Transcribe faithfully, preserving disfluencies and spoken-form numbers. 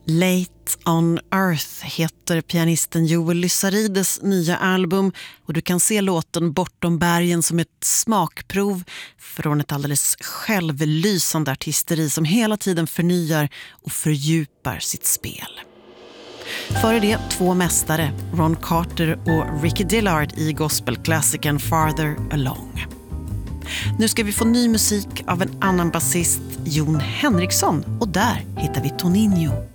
Late on Earth heter pianisten Joel Lysarides nya album och du kan se låten Bortom bergen som ett smakprov från ett alldeles självlysande artisteri som hela tiden förnyar och fördjupar sitt spel. Före det två mästare, Ron Carter och Ricky Dillard i gospelklassikern Farther Along. Nu ska vi få ny musik av en annan basist, Jon Henriksson, och där hittar vi Toninho.